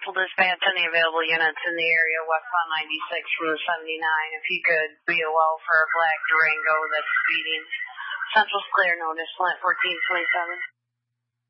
Central Dispatch, any available units in the area westbound 96 from 79. If you could BOL for a black Durango that's speeding. Central's clear, notice, plant 1427.